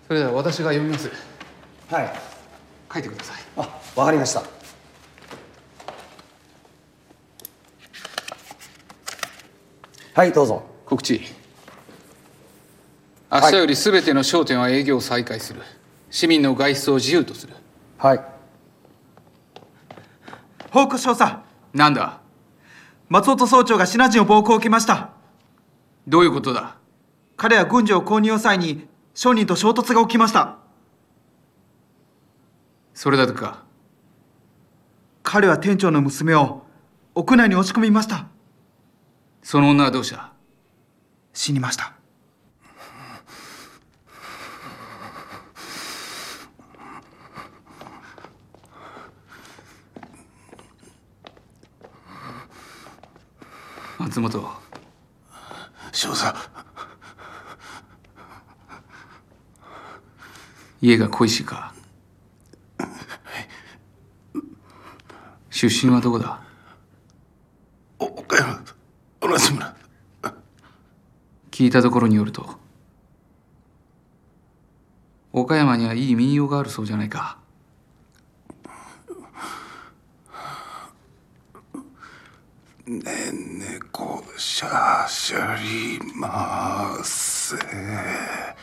それでは私が読みます。 はい。 書いてください。 わかりました。はいどうぞ。 告知。明日よりすべての商店は営業を再開する。市民の外出を自由とする。 はい。 報告少佐。 なんだ。 松本総長がシナ人を暴行を受けました。 どういうことだ。 彼は軍事を購入を際に商人と衝突が起きました。 それだけか。 彼は店長の娘を屋内に押し込みました。 その女はどうした。 死にました。 松本少佐。 家が恋しいか。出身はどこだ。 岡山同じ村。 聞いたところによると岡山にはいい民謡があるそうじゃないか。 ねねこしゃしゃりませ。